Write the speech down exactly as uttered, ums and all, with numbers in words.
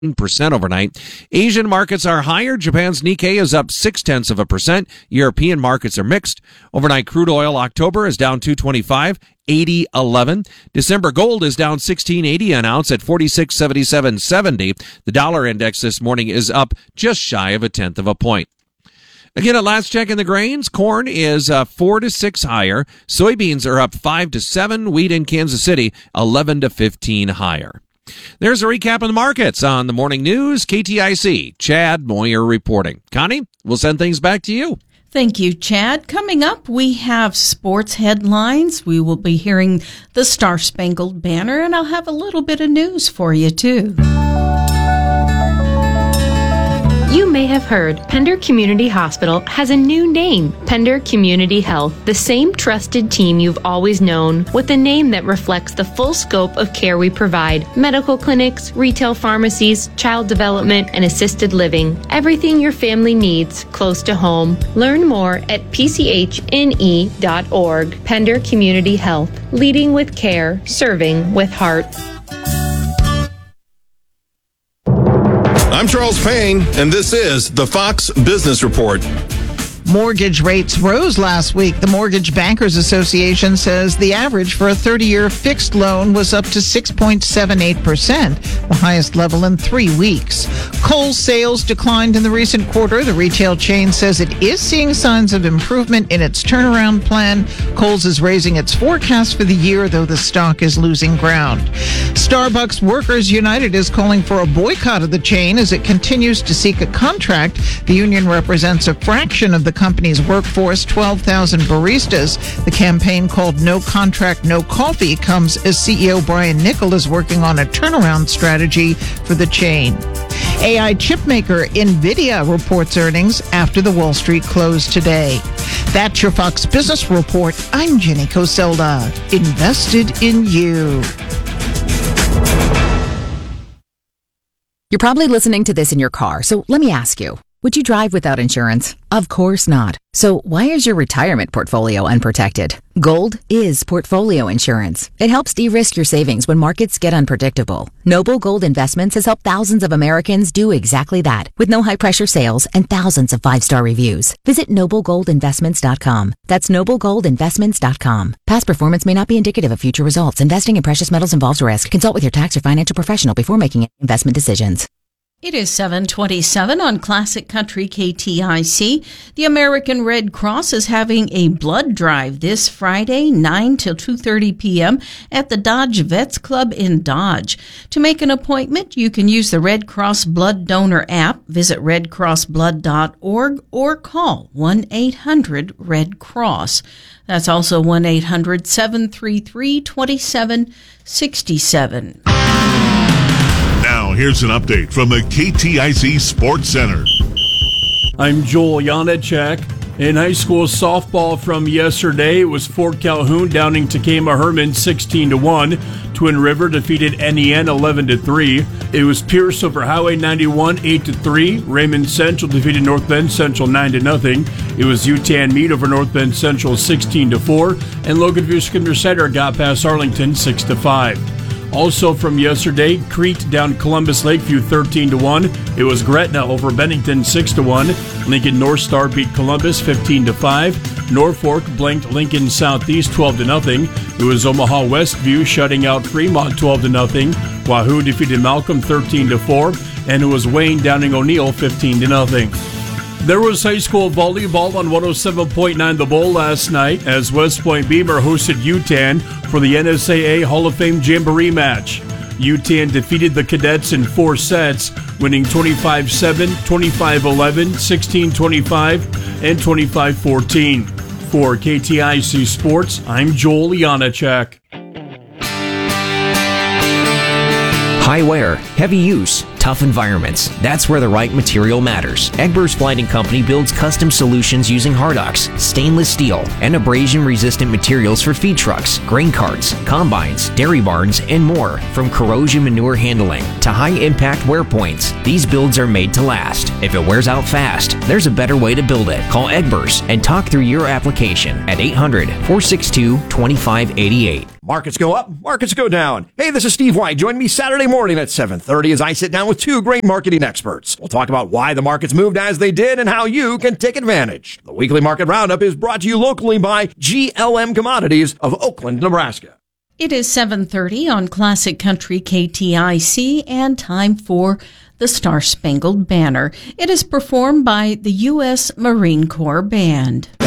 percent overnight. Asian markets are higher. Japan's Nikkei is up six tenths of a percent. European markets are mixed. Overnight crude oil October is down two twenty-five, eighty eleven. December gold is down sixteen eighty an ounce at forty-six seventy-seven seventy. The dollar index this morning is up just shy of a tenth of a point. Again, at last check in the grains, corn is uh, four to six higher. Soybeans are up five to seven. Wheat in Kansas City eleven to fifteen higher. There's a recap of the markets on the morning news. K T I C, Chad Moyer reporting. Connie, we'll send things back to you. Thank you, Chad. Coming up, we have sports headlines. We will be hearing the Star Spangled Banner, and I'll have a little bit of news for you, too. You may have heard Pender Community Hospital has a new name, Pender Community Health, the same trusted team you've always known, with a name that reflects the full scope of care we provide: medical clinics, retail pharmacies, child development, and assisted living. Everything your family needs close to home. Learn more at p c h n e dot org. Pender Community Health, leading with care, serving with heart. I'm Charles Payne, and this is the Fox Business Report. Mortgage rates rose last week. The Mortgage Bankers Association says the average for a thirty-year fixed loan was up to six point seven eight percent, the highest level in three weeks. Kohl's sales declined in the recent quarter. The retail chain says it is seeing signs of improvement in its turnaround plan. Kohl's is raising its forecast for the year, though the stock is losing ground. Starbucks Workers United is calling for a boycott of the chain as it continues to seek a contract. The union represents a fraction of the company's workforce, twelve thousand baristas. The campaign, called No Contract, No Coffee, comes as C E O Brian Niccol is working on a turnaround strategy for the chain. A I chipmaker NVIDIA reports earnings after the Wall Street close today. That's your Fox Business Report. I'm Jenny Coselda. Invested in you. You're probably listening to this in your car, so let me ask you. Would you drive without insurance? Of course not. So why is your retirement portfolio unprotected? Gold is portfolio insurance. It helps de-risk your savings when markets get unpredictable. Noble Gold Investments has helped thousands of Americans do exactly that, with no high-pressure sales and thousands of five-star reviews. Visit noble gold investments dot com. That's noble gold investments dot com. Past performance may not be indicative of future results. Investing in precious metals involves risk. Consult with your tax or financial professional before making investment decisions. It is seven twenty-seven on Classic Country K T I C. The American Red Cross is having a blood drive this Friday, nine till two thirty p.m. at the Dodge Vets Club in Dodge. To make an appointment, you can use the Red Cross Blood Donor app, visit red cross blood dot org, or call one eight hundred red cross. That's also one eight hundred seven three three two seven six seven. Now, here's an update from the K T I C Sports Center. I'm Joel Janacek. In high school softball from yesterday, it was Fort Calhoun downing Takema Herman sixteen to one. Twin River defeated N E N eleven to three. It was Pierce over Highway ninety-one eight to three. Raymond Central defeated North Bend Central nine to nothing. It was Utan Meade over North Bend Central sixteen to four. And Logan View Scribner Center got past Arlington six to five. Also from yesterday, Crete down Columbus Lakeview thirteen to one. It was Gretna over Bennington six to one. Lincoln North Star beat Columbus fifteen to five. Norfolk blanked Lincoln Southeast twelve to nothing. It was Omaha Westview shutting out Fremont twelve to nothing. Wahoo defeated Malcolm thirteen to four, and it was Wayne downing O'Neill fifteen to nothing. There was high school volleyball on one oh seven point nine The Bowl last night as West Point Beamer hosted Utan for the N S A A Hall of Fame Jamboree match. Utan defeated the Cadets in four sets, winning twenty-five seven, twenty-five eleven, sixteen twenty-five, and twenty-five fourteen. For K T I C Sports, I'm Joel Janacek. High wear, heavy use, tough environments. That's where the right material matters. Egbers Flight and Company builds custom solutions using Hardox, stainless steel, and abrasion-resistant materials for feed trucks, grain carts, combines, dairy barns, and more. From corrosion manure handling to high-impact wear points, these builds are made to last. If it wears out fast, there's a better way to build it. Call Egbers and talk through your application at eight hundred, four six two, two five eight eight. Markets go up, markets go down. Hey, this is Steve White. Join me Saturday morning at seven thirty as I sit down with two great marketing experts. We'll talk about why the markets moved as they did and how you can take advantage. The weekly market roundup is brought to you locally by G L M Commodities of Oakland, Nebraska. It is seven thirty on Classic Country K T I C and time for the Star Spangled Banner. It is performed by the U S Marine Corps Band.